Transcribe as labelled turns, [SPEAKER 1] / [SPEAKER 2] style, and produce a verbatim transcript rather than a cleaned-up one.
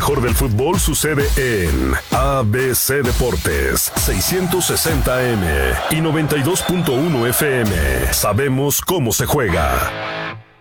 [SPEAKER 1] mejor del fútbol sucede en A B C Deportes, seiscientos sesenta A M y noventa y dos punto uno F M. Sabemos cómo se juega.